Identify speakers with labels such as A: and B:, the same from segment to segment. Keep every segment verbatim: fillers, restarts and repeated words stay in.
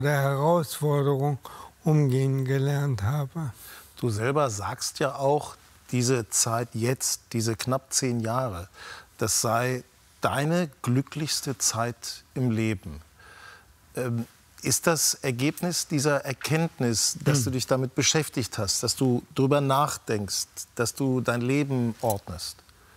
A: der Herausforderung umgehen gelernt habe.
B: Du selber sagst ja auch, diese Zeit jetzt, diese knapp zehn Jahre, das sei deine glücklichste Zeit im Leben. Ähm, ist das Ergebnis dieser Erkenntnis, dass hm. du dich damit beschäftigt hast, dass du darüber nachdenkst, dass du dein Leben ordnest?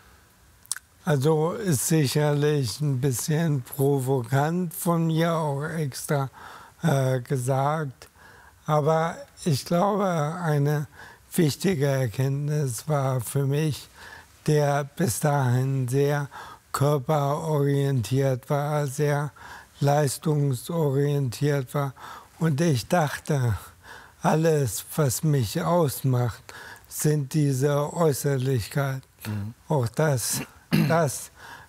A: Also ist sicherlich ein bisschen provokant von mir auch extra äh, gesagt. Aber ich glaube, eine wichtige Erkenntnis war für mich, der bis dahin sehr körperorientiert war, sehr leistungsorientiert war. Und ich dachte, alles, was mich ausmacht, sind diese Äußerlichkeiten. Mhm. Auch das, das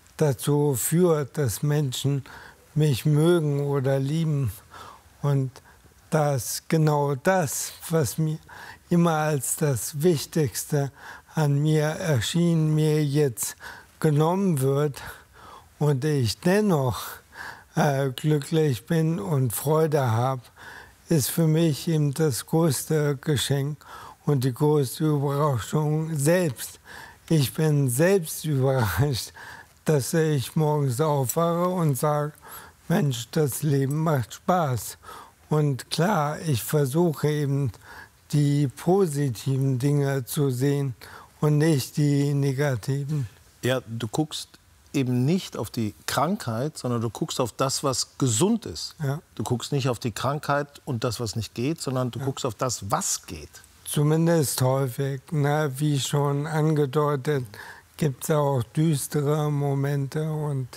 A: dazu führt, dass Menschen mich mögen oder lieben. Und dass genau das, was mir immer als das Wichtigste an mir erschien, mir jetzt genommen wird und ich dennoch äh, glücklich bin und Freude habe, ist für mich eben das größte Geschenk und die größte Überraschung selbst. Ich bin selbst überrascht, dass ich morgens aufwache und sage, Mensch, das Leben macht Spaß. Und klar, ich versuche eben die positiven Dinge zu sehen und nicht die negativen.
B: Ja, du guckst eben nicht auf die Krankheit, sondern du guckst auf das, was gesund ist.
A: Ja.
B: Du guckst nicht auf die Krankheit und das, was nicht geht, sondern du ja. guckst auf das, was geht.
A: Zumindest häufig. Na, wie schon angedeutet, gibt es auch düstere Momente und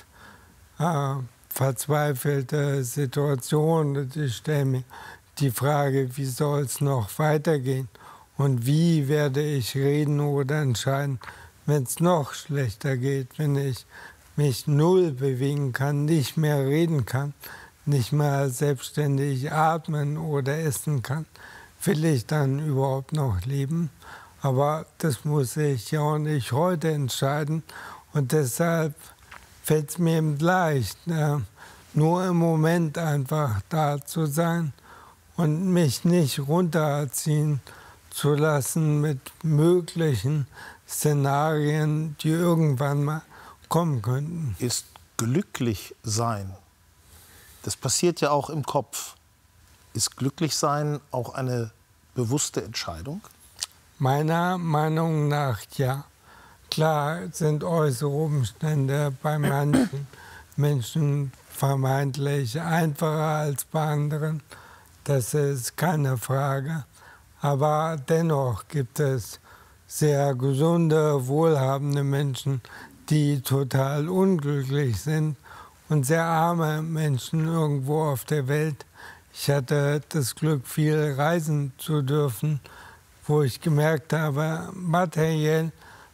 A: äh, verzweifelte Situationen. Ich stelle mir die Frage, wie soll es noch weitergehen? Und wie werde ich reden oder entscheiden, wenn es noch schlechter geht, wenn ich mich null bewegen kann, nicht mehr reden kann, nicht mehr selbstständig atmen oder essen kann? Will ich dann überhaupt noch leben? Aber das muss ich ja auch nicht heute entscheiden. Und deshalb fällt es mir eben leicht, äh, nur im Moment einfach da zu sein und mich nicht runterziehen zu lassen mit möglichen Szenarien, die irgendwann mal kommen könnten.
B: Ist glücklich sein, das passiert ja auch im Kopf. Ist glücklich sein auch eine bewusste Entscheidung?
A: Meiner Meinung nach ja. Klar sind äußere Umstände bei manchen Menschen vermeintlich einfacher als bei anderen. Das ist keine Frage. Aber dennoch gibt es sehr gesunde, wohlhabende Menschen, die total unglücklich sind und sehr arme Menschen irgendwo auf der Welt. Ich hatte das Glück, viel reisen zu dürfen, wo ich gemerkt habe, materiell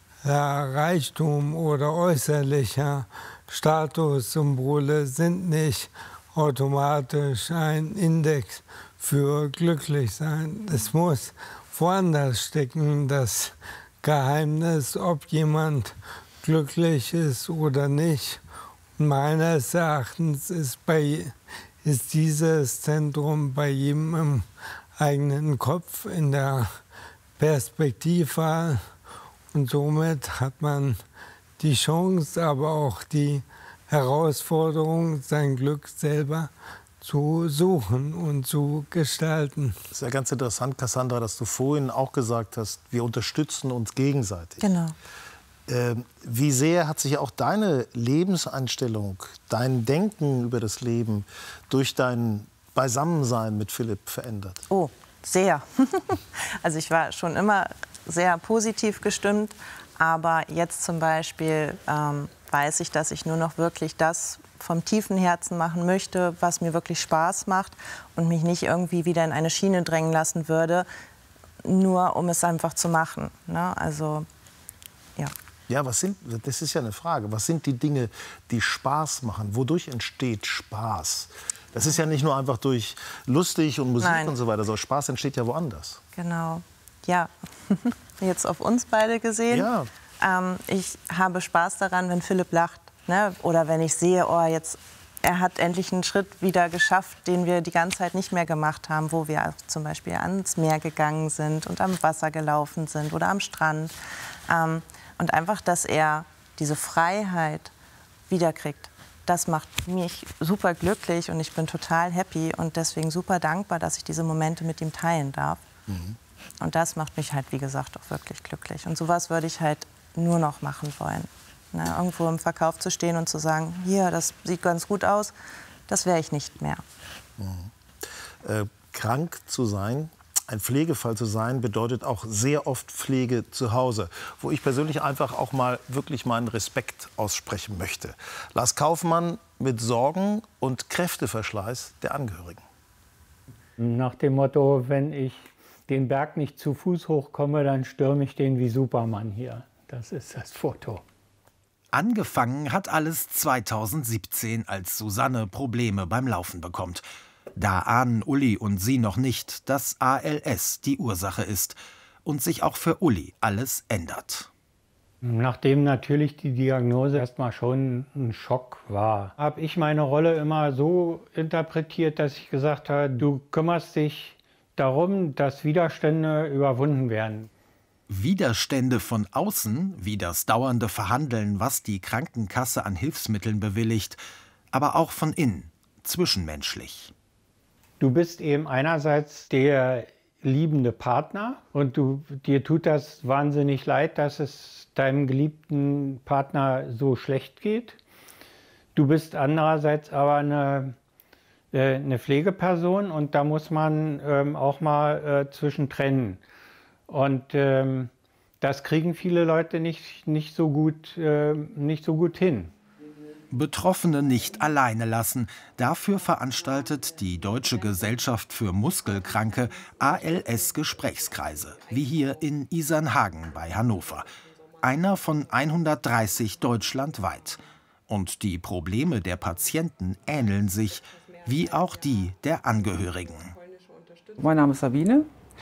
A: Reichtum oder äußerlicher Statussymbole sind nicht automatisch ein Index für Glücklichsein. Es muss woanders stecken, das Geheimnis, ob jemand glücklich ist oder nicht. Und meines Erachtens ist, bei, ist dieses Zentrum bei jedem im eigenen Kopf, in der Perspektive. Und somit hat man die Chance, aber auch die Herausforderung, sein Glück selber zu suchen und zu gestalten.
B: Das ist ja ganz interessant, Cassandra, dass du vorhin auch gesagt hast, wir unterstützen uns gegenseitig.
C: Genau.
B: Äh, wie sehr hat sich auch deine Lebenseinstellung, dein Denken über das Leben durch dein Beisammensein mit Philipp verändert?
C: Oh, sehr. Also ich war schon immer sehr positiv gestimmt, aber jetzt zum Beispiel ähm, weiß ich, dass ich nur noch wirklich das vom tiefen Herzen machen möchte, was mir wirklich Spaß macht und mich nicht irgendwie wieder in eine Schiene drängen lassen würde, nur um es einfach zu machen. Ne? Also, ja.
B: Ja, was sind, das ist ja eine Frage. Was sind die Dinge, die Spaß machen? Wodurch entsteht Spaß? Das ist ja nicht nur einfach durch lustig und Musik
C: Nein.
B: und so weiter, sondern Spaß entsteht ja woanders.
C: Genau. Ja, jetzt auf uns beide gesehen.
B: Ja.
C: Ähm, ich habe Spaß daran, wenn Philipp lacht. Ne? Oder wenn ich sehe, oh, jetzt er hat endlich einen Schritt wieder geschafft, den wir die ganze Zeit nicht mehr gemacht haben, wo wir zum Beispiel ans Meer gegangen sind und am Wasser gelaufen sind oder am Strand. Ähm, und einfach, dass er diese Freiheit wiederkriegt, das macht mich super glücklich und ich bin total happy und deswegen super dankbar, dass ich diese Momente mit ihm teilen darf. Mhm. Und das macht mich halt, wie gesagt, auch wirklich glücklich. Und sowas würde ich halt nur noch machen wollen. Ne, irgendwo im Verkauf zu stehen und zu sagen, hier, das sieht ganz gut aus, das wäre ich nicht mehr.
B: Mhm. Äh, krank zu sein, ein Pflegefall zu sein, bedeutet auch sehr oft Pflege zu Hause, wo ich persönlich einfach auch mal wirklich meinen Respekt aussprechen möchte. Lars Kaufmann mit Sorgen und Kräfteverschleiß der Angehörigen.
D: Nach dem Motto, wenn ich den Berg nicht zu Fuß hochkomme, dann stürme ich den wie Superman hier. Das ist das Foto.
E: Angefangen hat alles zweitausendsiebzehn, als Susanne Probleme beim Laufen bekommt. Da ahnen Uli und sie noch nicht, dass A L S die Ursache ist und sich auch für Uli alles ändert.
D: Nachdem natürlich die Diagnose erstmal schon ein Schock war, habe ich meine Rolle immer so interpretiert, dass ich gesagt habe, du kümmerst dich darum, dass Widerstände überwunden werden.
E: Widerstände von außen, wie das dauernde Verhandeln, was die Krankenkasse an Hilfsmitteln bewilligt, aber auch von innen, zwischenmenschlich.
D: Du bist eben einerseits der liebende Partner und du, dir tut das wahnsinnig leid, dass es deinem geliebten Partner so schlecht geht. Du bist andererseits aber eine, äh, eine Pflegeperson und da muss man ähm, auch mal äh, zwischen trennen. Und ähm, das kriegen viele Leute nicht, nicht, so gut, äh, nicht so gut hin.
E: Betroffene nicht alleine lassen. Dafür veranstaltet die Deutsche Gesellschaft für Muskelkranke A L S-Gesprächskreise, wie hier in Isernhagen bei Hannover. Einer von hundertdreißig deutschlandweit. Und die Probleme der Patienten ähneln sich, wie auch die der Angehörigen.
F: Mein Name ist Sabine.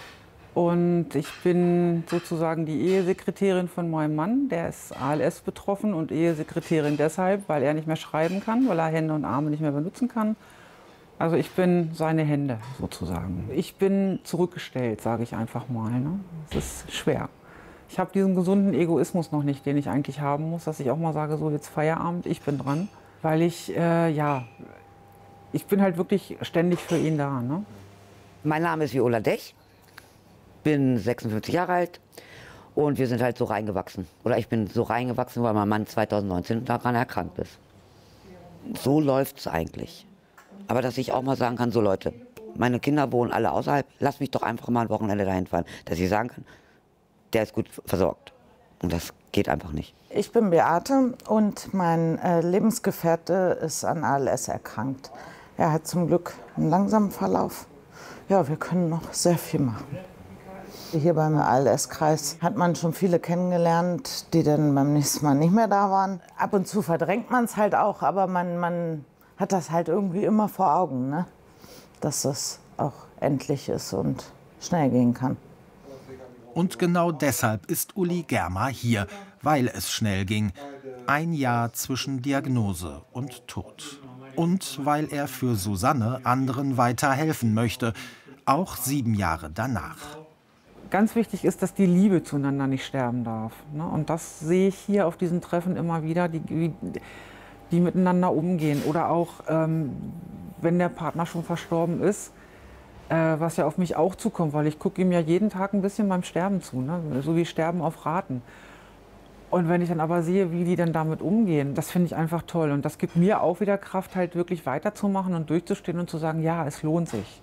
F: Und ich bin sozusagen die Ehesekretärin von meinem Mann. Der ist A L S betroffen und Ehesekretärin deshalb, weil er nicht mehr schreiben kann, weil er Hände und Arme nicht mehr benutzen kann. Also ich bin seine Hände sozusagen. Ich bin zurückgestellt, sage ich einfach mal. Ne? Es ist schwer. Ich habe diesen gesunden Egoismus noch nicht, den ich eigentlich haben muss, dass ich auch mal sage, so jetzt Feierabend, ich bin dran. Weil ich, äh, ja, ich bin halt wirklich ständig für ihn da. Ne?
G: Mein Name ist Viola Dech. Bin sechsundfünfzig Jahre alt und wir sind halt so reingewachsen. Oder ich bin so reingewachsen, weil mein Mann zweitausendneunzehn daran erkrankt ist. So läuft es eigentlich. Aber dass ich auch mal sagen kann, so Leute, meine Kinder wohnen alle außerhalb, lass mich doch einfach mal ein Wochenende dahin fahren. Dass ich sagen kann, der ist gut versorgt. Und das geht einfach nicht.
H: Ich bin Beate und mein äh, Lebensgefährte ist an A L S erkrankt. Er hat zum Glück einen langsamen Verlauf. Ja, wir können noch sehr viel machen. Hier beim A L S-Kreis hat man schon viele kennengelernt, die dann beim nächsten Mal nicht mehr da waren. Ab und zu verdrängt man es halt auch, aber man, man hat das halt irgendwie immer vor Augen, ne? Dass es auch endlich ist und schnell gehen kann.
E: Und genau deshalb ist Uli Germer hier, weil es schnell ging. Ein Jahr zwischen Diagnose und Tod. Und weil er für Susanne anderen weiterhelfen möchte, auch sieben Jahre danach.
F: Ganz wichtig ist, dass die Liebe zueinander nicht sterben darf. Ne? Und das sehe ich hier auf diesen Treffen immer wieder, die, die miteinander umgehen. Oder auch, ähm, wenn der Partner schon verstorben ist, äh, was ja auf mich auch zukommt, weil ich gucke ihm ja jeden Tag ein bisschen beim Sterben zu, ne? So wie Sterben auf Raten. Und wenn ich dann aber sehe, wie die dann damit umgehen, das finde ich einfach toll. Und das gibt mir auch wieder Kraft, halt wirklich weiterzumachen und durchzustehen und zu sagen, ja, es lohnt sich.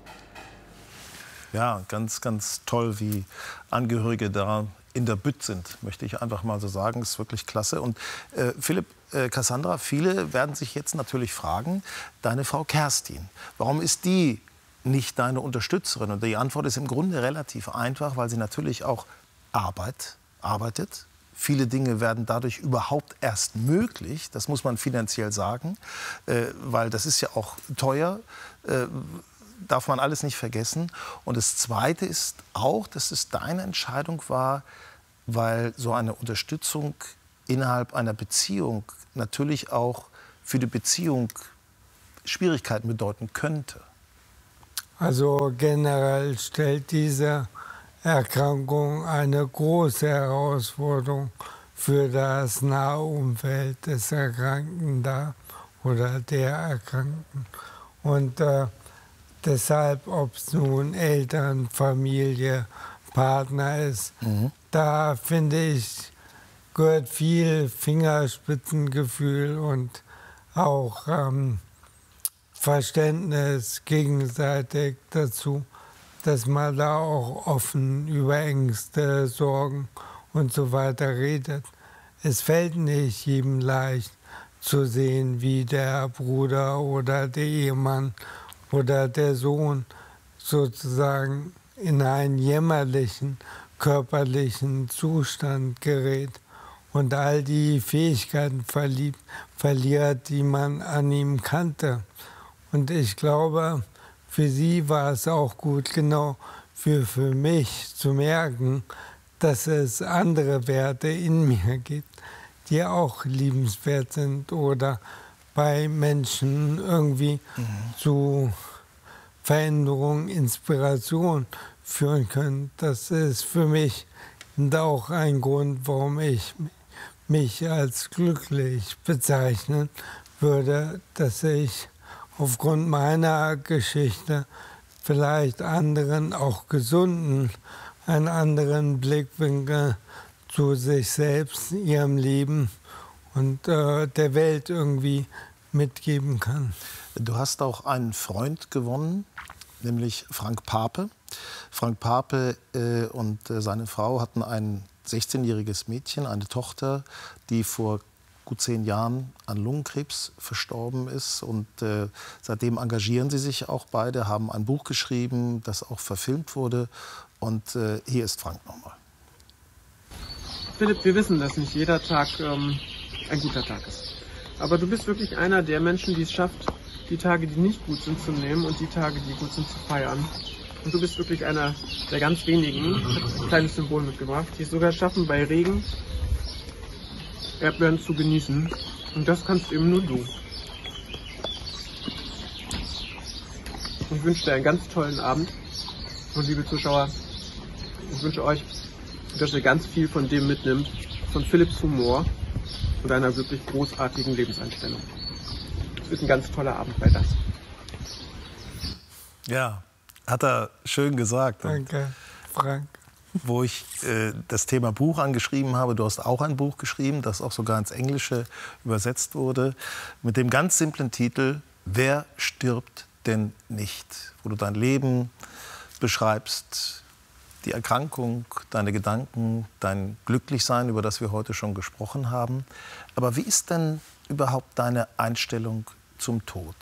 B: Ja, ganz, ganz toll, wie Angehörige da in der Bütt sind, möchte ich einfach mal so sagen. Das ist wirklich klasse. Und äh, Philipp, äh, Cassandra, viele werden sich jetzt natürlich fragen, deine Frau Kerstin, warum ist die nicht deine Unterstützerin? Und die Antwort ist im Grunde relativ einfach, weil sie natürlich auch Arbeit, arbeitet. Viele Dinge werden dadurch überhaupt erst möglich, das muss man finanziell sagen, äh, weil das ist ja auch teuer. Äh, darf man alles nicht vergessen. Und das Zweite ist auch, dass es deine Entscheidung war, weil so eine Unterstützung innerhalb einer Beziehung natürlich auch für die Beziehung Schwierigkeiten bedeuten könnte?
A: Also generell stellt diese Erkrankung eine große Herausforderung für das nahe Umfeld des Erkrankten dar oder der Erkrankten. Und äh, deshalb, ob es nun Eltern, Familie, Partner ist, mhm. da finde ich, gehört viel Fingerspitzengefühl und auch ähm, Verständnis gegenseitig dazu, dass man da auch offen über Ängste, Sorgen und so weiter redet. Es fällt nicht jedem leicht zu sehen, wie der Bruder oder der Ehemann oder der Sohn sozusagen in einen jämmerlichen körperlichen Zustand gerät und all die Fähigkeiten verliert, verliert, die man an ihm kannte. Und ich glaube, für sie war es auch gut, genau für, für mich zu merken, dass es andere Werte in mir gibt, die auch liebenswert sind oder bei Menschen irgendwie mhm. zu Veränderung, Inspiration führen können. Das ist für mich auch ein Grund, warum ich mich als glücklich bezeichnen würde, dass ich aufgrund meiner Geschichte vielleicht anderen, auch Gesunden, einen anderen Blickwinkel zu sich selbst, ihrem Leben und äh, der Welt irgendwie mitgeben kann.
B: Du hast auch einen Freund gewonnen, nämlich Frank Pape. Frank Pape äh, und äh, seine Frau hatten ein sechzehnjähriges Mädchen, eine Tochter, die vor gut zehn Jahren an Lungenkrebs verstorben ist. Und äh, seitdem engagieren sie sich auch beide, haben ein Buch geschrieben, das auch verfilmt wurde. Und äh, hier ist Frank nochmal.
I: Philipp, wir wissen, dass nicht jeder Tag ähm, ein guter Tag ist. Aber du bist wirklich einer der Menschen, die es schafft, die Tage, die nicht gut sind, zu nehmen und die Tage, die gut sind, zu feiern. Und du bist wirklich einer der ganz wenigen, ich habe ein kleines Symbol mitgebracht, die es sogar schaffen, bei Regen Erdbeeren zu genießen. Und das kannst eben nur du. Und ich wünsche dir einen ganz tollen Abend. Und liebe Zuschauer, ich wünsche euch, dass ihr ganz viel von dem mitnimmt, von Philipps Humor und einer wirklich großartigen Lebenseinstellung. Es wird ein ganz toller Abend bei das.
B: Ja, hat er schön gesagt.
A: Danke, Frank.
B: Wo ich äh, das Thema Buch angeschrieben habe, du hast auch ein Buch geschrieben, das auch sogar ins Englische übersetzt wurde, mit dem ganz simplen Titel Wer stirbt denn nicht? Wo du dein Leben beschreibst, die Erkrankung, deine Gedanken, dein Glücklichsein, über das wir heute schon gesprochen haben. Aber wie ist denn überhaupt deine Einstellung zum Tod?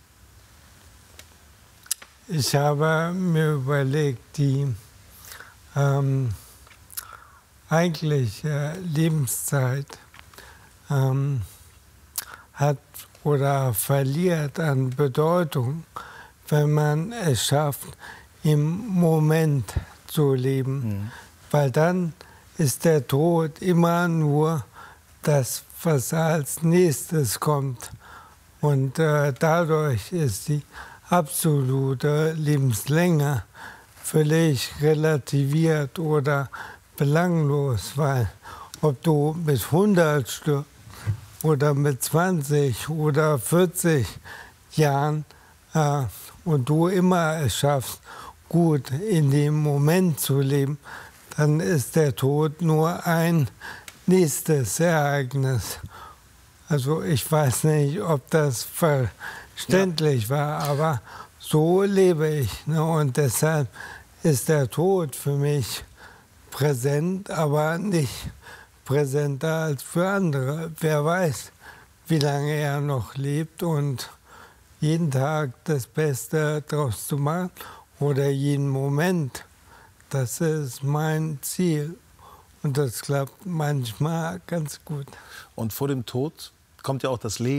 A: Ich habe mir überlegt, die ähm, eigentliche Lebenszeit ähm, hat oder verliert an Bedeutung, wenn man es schafft, im Moment zu leben. Mhm. Weil dann ist der Tod immer nur das, was als nächstes kommt. Und äh, dadurch ist die absolute Lebenslänge völlig relativiert oder belanglos, weil ob du mit hundert stirbst oder mit zwanzig oder vierzig Jahren äh, und du immer es schaffst, gut in dem Moment zu leben, dann ist der Tod nur ein nächstes Ereignis. Also ich weiß nicht, ob das verständlich ja. war, aber so lebe ich. Ne? Und deshalb ist der Tod für mich präsent, aber nicht präsenter als für andere. Wer weiß, wie lange er noch lebt und jeden Tag das Beste daraus zu machen oder jeden Moment, das ist mein Ziel. Und das klappt manchmal ganz gut.
B: Und vor dem Tod kommt ja auch das Leben.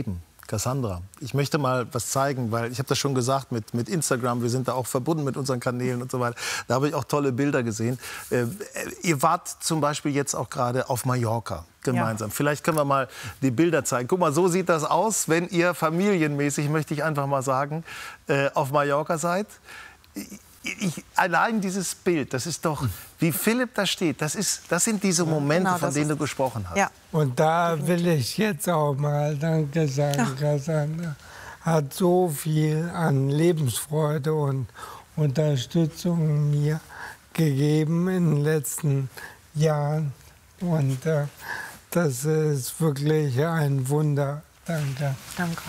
B: Cassandra, ich möchte mal was zeigen, weil ich habe das schon gesagt mit, mit Instagram, wir sind da auch verbunden mit unseren Kanälen und so weiter. Da habe ich auch tolle Bilder gesehen. Äh, ihr wart zum Beispiel jetzt auch gerade auf Mallorca gemeinsam. Ja. Vielleicht können wir mal die Bilder zeigen. Guck mal, so sieht das aus, wenn ihr familienmäßig, möchte ich einfach mal sagen, äh, auf Mallorca seid. Ich, allein dieses Bild, das ist doch, wie Philipp da steht, das, ist, das sind diese Momente, genau, von denen du gesprochen hast.
C: Ja.
A: Und da will ich jetzt auch mal Danke sagen, Cassandra. Hat so viel an Lebensfreude und Unterstützung mir gegeben in den letzten Jahren. Und äh, das ist wirklich ein Wunder. Danke.
C: Danke.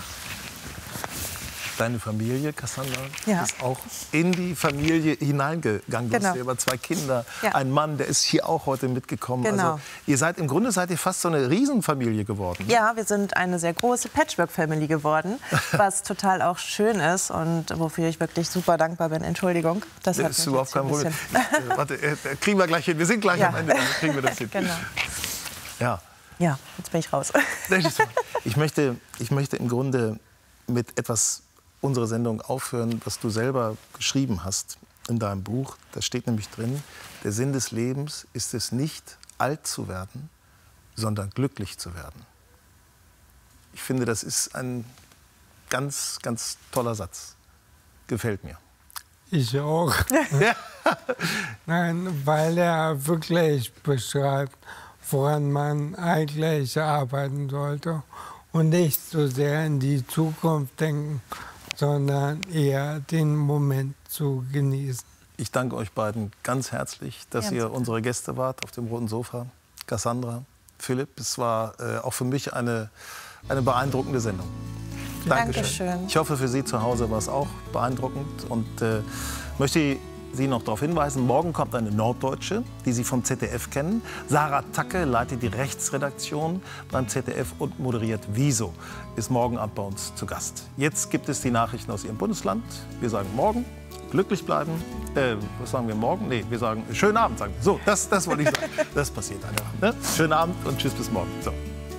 B: Deine Familie, Cassandra,
C: ja.
B: ist auch in die Familie hineingegangen. Du
C: genau.
B: hast selber zwei Kinder,
C: ja.
B: ein Mann, der ist hier auch heute mitgekommen.
C: Genau.
B: Also, ihr seid im Grunde seid ihr fast so eine Riesenfamilie geworden. Ne?
C: Ja, wir sind eine sehr große Patchwork-Family geworden, was total auch schön ist und wofür ich wirklich super dankbar bin. Entschuldigung, das hat
B: ist überhaupt kein Problem. Äh, warte, äh, kriegen wir gleich hin. Wir sind gleich ja. am Ende, dann kriegen wir das hin.
C: Genau.
B: Ja.
C: Ja, jetzt bin ich raus.
B: Ich möchte, ich möchte im Grunde mit etwas unsere Sendung aufhören, was du selber geschrieben hast in deinem Buch. Da steht nämlich drin, der Sinn des Lebens ist es nicht, alt zu werden, sondern glücklich zu werden. Ich finde, das ist ein ganz, ganz toller Satz. Gefällt mir.
A: Ich auch. Nein, weil er wirklich beschreibt, woran man eigentlich arbeiten sollte und nicht so sehr in die Zukunft denken, sondern eher den Moment zu genießen.
B: Ich danke euch beiden ganz herzlich, dass ja, ihr unsere Gäste wart auf dem roten Sofa. Cassandra, Philipp, es war äh, auch für mich eine, eine beeindruckende Sendung. Dankeschön.
C: Dankeschön.
B: Ich hoffe, für Sie zu Hause war es auch beeindruckend und äh, möchte Sie noch darauf hinweisen, morgen kommt eine Norddeutsche, die Sie vom Z D F kennen. Sarah Tacke leitet die Rechtsredaktion beim Z D F und moderiert Wieso, ist morgen Abend bei uns zu Gast. Jetzt gibt es die Nachrichten aus Ihrem Bundesland. Wir sagen morgen, glücklich bleiben. Äh, was sagen wir morgen? Nee, wir sagen schönen Abend. Sagen wir. So, das, das wollte ich sagen. Das passiert einfach. Ne? Schönen Abend und tschüss bis morgen. So.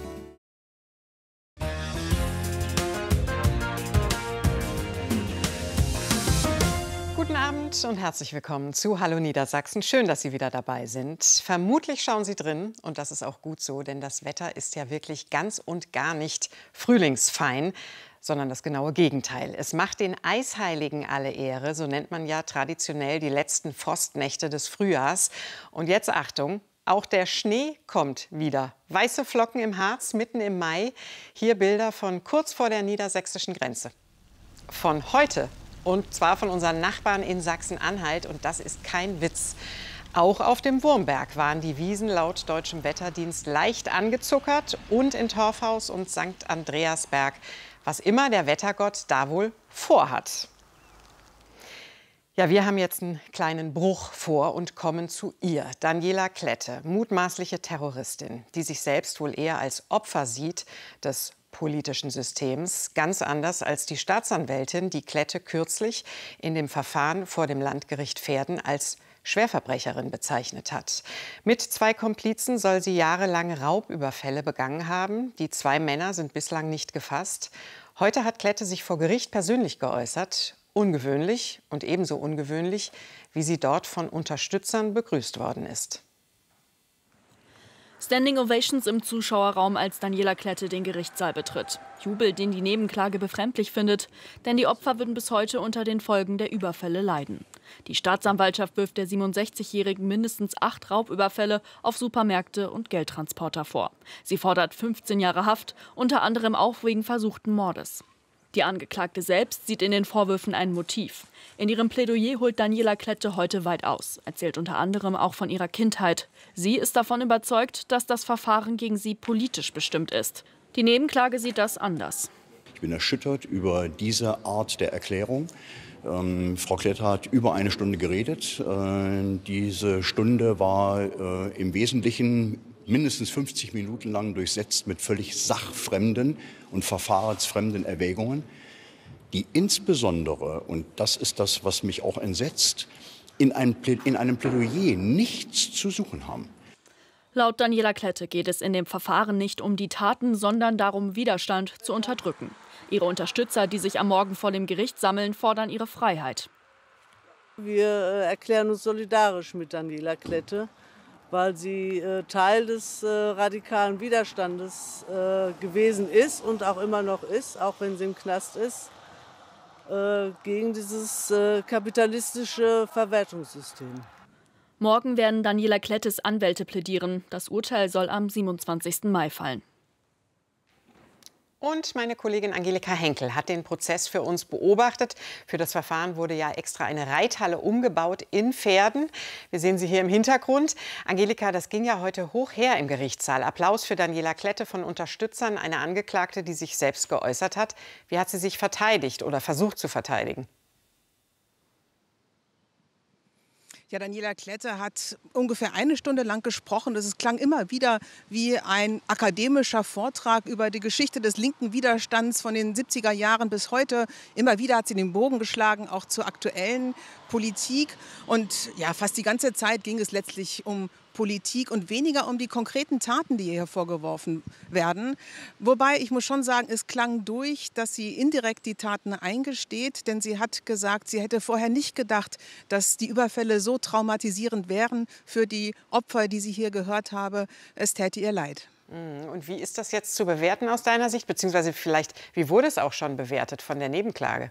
J: Guten Abend und herzlich willkommen zu Hallo Niedersachsen. Schön, dass Sie wieder dabei sind. Vermutlich schauen Sie drin und das ist auch gut so, denn das Wetter ist ja wirklich ganz und gar nicht frühlingsfein, sondern das genaue Gegenteil. Es macht den Eisheiligen alle Ehre, so nennt man ja traditionell die letzten Frostnächte des Frühjahrs. Und jetzt Achtung, auch der Schnee kommt wieder. Weiße Flocken im Harz mitten im Mai. Hier Bilder von kurz vor der niedersächsischen Grenze. Von heute. Und zwar von unseren Nachbarn in Sachsen-Anhalt. Und das ist kein Witz. Auch auf dem Wurmberg waren die Wiesen laut deutschem Wetterdienst leicht angezuckert. Und in Torfhaus und Sankt Andreasberg. Was immer der Wettergott da wohl vorhat. Ja, wir haben jetzt einen kleinen Bruch vor und kommen zu ihr. Daniela Klette, mutmaßliche Terroristin, die sich selbst wohl eher als Opfer sieht des politischen Systems, ganz anders als die Staatsanwältin, die Klette kürzlich in dem Verfahren vor dem Landgericht Verden als Schwerverbrecherin bezeichnet hat. Mit zwei Komplizen soll sie jahrelang Raubüberfälle begangen haben. Die zwei Männer sind bislang nicht gefasst. Heute hat Klette sich vor Gericht persönlich geäußert. Ungewöhnlich und ebenso ungewöhnlich, wie sie dort von Unterstützern begrüßt worden ist.
K: Standing Ovations im Zuschauerraum, als Daniela Klette den Gerichtssaal betritt. Jubel, den die Nebenklage befremdlich findet, denn die Opfer würden bis heute unter den Folgen der Überfälle leiden. Die Staatsanwaltschaft wirft der siebenundsechzigjährigen mindestens acht Raubüberfälle auf Supermärkte und Geldtransporter vor. Sie fordert fünfzehn Jahre Haft, unter anderem auch wegen versuchten Mordes. Die Angeklagte selbst sieht in den Vorwürfen ein Motiv. In ihrem Plädoyer holt Daniela Klette heute weit aus, erzählt unter anderem auch von ihrer Kindheit. Sie ist davon überzeugt, dass das Verfahren gegen sie politisch bestimmt ist. Die Nebenklage sieht das anders.
L: Ich bin erschüttert über diese Art der Erklärung. Ähm, Frau Klette hat über eine Stunde geredet. Äh, diese Stunde war äh, im Wesentlichen mindestens fünfzig Minuten lang durchsetzt mit völlig sachfremden und verfahrensfremden Erwägungen, die insbesondere, und das ist das, was mich auch entsetzt, in einem, in einem Plädoyer nichts zu suchen haben.
K: Laut Daniela Klette geht es in dem Verfahren nicht um die Taten, sondern darum, Widerstand zu unterdrücken. Ihre Unterstützer, die sich am Morgen vor dem Gericht sammeln, fordern ihre Freiheit.
M: Wir erklären uns solidarisch mit Daniela Klette, weil sie äh, Teil des äh, radikalen Widerstandes äh, gewesen ist und auch immer noch ist, auch wenn sie im Knast ist, äh, gegen dieses äh, kapitalistische Verwertungssystem.
K: Morgen werden Daniela Klettes Anwälte plädieren. Das Urteil soll am siebenundzwanzigsten Mai fallen.
J: Und meine Kollegin Angelika Henkel hat den Prozess für uns beobachtet. Für das Verfahren wurde ja extra eine Reithalle umgebaut in Pferden. Wir sehen sie hier im Hintergrund. Angelika, das ging ja heute hoch her im Gerichtssaal. Applaus für Daniela Klette von Unterstützern, eine Angeklagte, die sich selbst geäußert hat. Wie hat sie sich verteidigt oder versucht zu verteidigen?
N: Ja, Daniela Klette hat ungefähr eine Stunde lang gesprochen. Es klang immer wieder wie ein akademischer Vortrag über die Geschichte des linken Widerstands von den siebziger Jahren bis heute. Immer wieder hat sie den Bogen geschlagen, auch zur aktuellen Politik. Und ja, fast die ganze Zeit ging es letztlich um Politik und weniger um die konkreten Taten, die ihr vorgeworfen werden. Wobei, ich muss schon sagen, es klang durch, dass sie indirekt die Taten eingesteht, denn sie hat gesagt, sie hätte vorher nicht gedacht, dass die Überfälle so traumatisierend wären für die Opfer, die sie hier gehört habe. Es täte ihr leid.
J: Und wie ist das jetzt zu bewerten aus deiner Sicht? Beziehungsweise vielleicht, wie wurde es auch schon bewertet von der Nebenklage?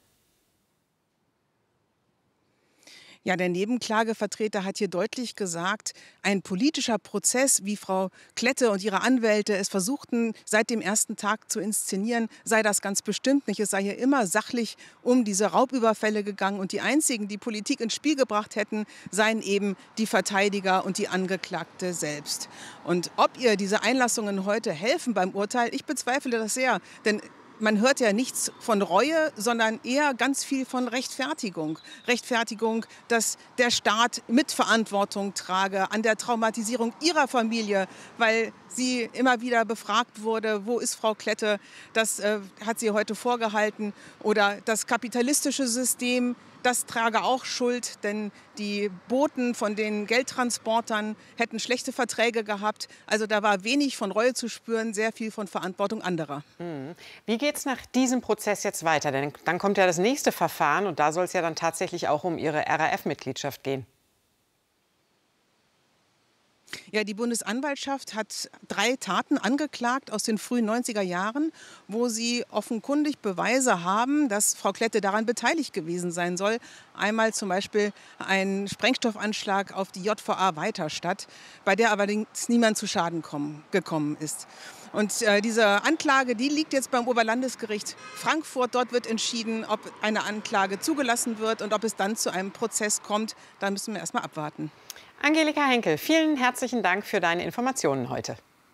N: Ja, der Nebenklagevertreter hat hier deutlich gesagt, ein politischer Prozess, wie Frau Klette und ihre Anwälte es versuchten, seit dem ersten Tag zu inszenieren, sei das ganz bestimmt nicht. Es sei hier immer sachlich um diese Raubüberfälle gegangen. Und die einzigen, die Politik ins Spiel gebracht hätten, seien eben die Verteidiger und die Angeklagte selbst. Und ob ihr diese Einlassungen heute helfen beim Urteil, ich bezweifle das sehr. Denn man hört ja nichts von Reue, sondern eher ganz viel von Rechtfertigung. Rechtfertigung, dass der Staat Mitverantwortung trage an der Traumatisierung ihrer Familie, weil sie immer wieder befragt wurde, wo ist Frau Klette? Das äh, hat sie heute vorgehalten. Oder das kapitalistische System, das trage auch Schuld, denn die Boten von den Geldtransportern hätten schlechte Verträge gehabt. Also da war wenig von Reue zu spüren, sehr viel von Verantwortung anderer.
J: Wie geht es nach diesem Prozess jetzt weiter? Denn dann kommt ja das nächste Verfahren und da soll es ja dann tatsächlich auch um Ihre R A F-Mitgliedschaft gehen.
N: Ja, die Bundesanwaltschaft hat drei Taten angeklagt aus den frühen neunziger Jahren, wo sie offenkundig Beweise haben, dass Frau Klette daran beteiligt gewesen sein soll. Einmal zum Beispiel ein Sprengstoffanschlag auf die J V A Weiterstadt, bei der allerdings niemand zu Schaden kommen, gekommen ist. Und äh, diese Anklage, die liegt jetzt beim Oberlandesgericht Frankfurt. Dort wird entschieden, ob eine Anklage zugelassen wird und ob es dann zu einem Prozess kommt. Da müssen wir erst mal abwarten.
J: Angelika Henkel, vielen herzlichen Dank für deine Informationen heute.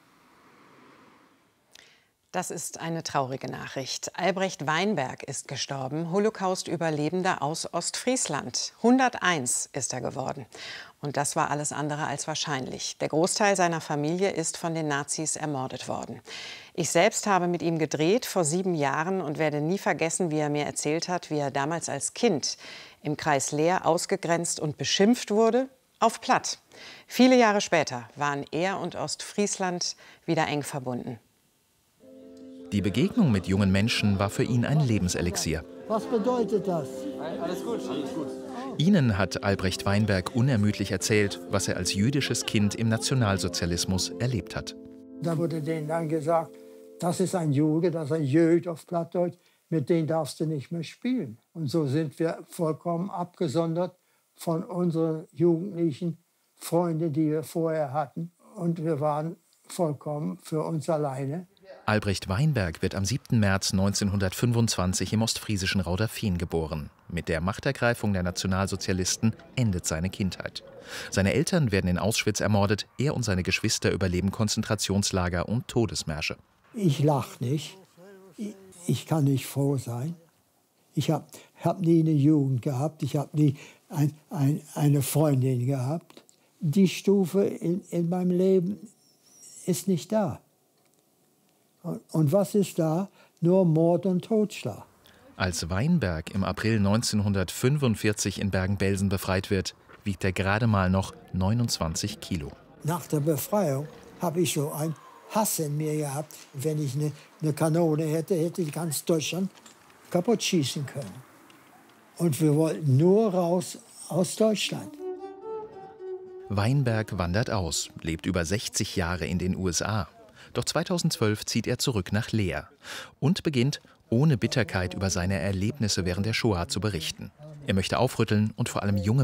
J: Das ist eine traurige Nachricht. Albrecht Weinberg ist gestorben, Holocaust-Überlebender aus Ostfriesland. hunderteins ist er geworden. Und das war alles andere als wahrscheinlich. Der Großteil seiner Familie ist von den Nazis ermordet worden. Ich selbst habe mit ihm gedreht vor sieben Jahren und werde nie vergessen, wie er mir erzählt hat, wie er damals als Kind im Kreis Leer ausgegrenzt und beschimpft wurde. Auf Platt. Viele Jahre später waren er und Ostfriesland wieder eng verbunden.
O: Die Begegnung mit jungen Menschen war für ihn ein Lebenselixier.
P: Was bedeutet das?
Q: Alles gut, alles gut.
O: Ihnen hat Albrecht Weinberg unermüdlich erzählt, was er als jüdisches Kind im Nationalsozialismus erlebt hat.
P: Da wurde denen dann gesagt, das ist ein Jude, das ist ein Jöd auf Plattdeutsch, mit denen darfst du nicht mehr spielen. Und so sind wir vollkommen abgesondert von unseren jugendlichen Freunden, die wir vorher hatten. Und wir waren vollkommen für uns alleine.
O: Albrecht Weinberg wird am siebten März neunzehnhundertfünfundzwanzig im ostfriesischen Rauderfehn geboren. Mit der Machtergreifung der Nationalsozialisten endet seine Kindheit. Seine Eltern werden in Auschwitz ermordet, er und seine Geschwister überleben Konzentrationslager und Todesmärsche.
P: Ich lache nicht, ich, ich kann nicht froh sein. Ich habe hab nie eine Jugend gehabt, ich habe nie ein, ein, eine Freundin gehabt. Die Stufe in, in meinem Leben ist nicht da. Und, und was ist da? Nur Mord und Totschlag.
O: Als Weinberg im April neunzehnhundertfünfundvierzig in Bergen-Belsen befreit wird, wiegt er gerade mal noch neunundzwanzig Kilo.
P: nach der Befreiung habe ich so einen Hass in mir gehabt. Wenn ich eine, eine Kanone hätte, hätte ich ganz Deutschland kaputt schießen können. Und wir wollten nur raus aus Deutschland.
O: Weinberg wandert aus, lebt über sechzig Jahre in den U S A. Doch zweitausendzwölf zieht er zurück nach Leer und beginnt, ohne Bitterkeit über seine Erlebnisse während der Shoah zu berichten. Er möchte aufrütteln und vor allem junge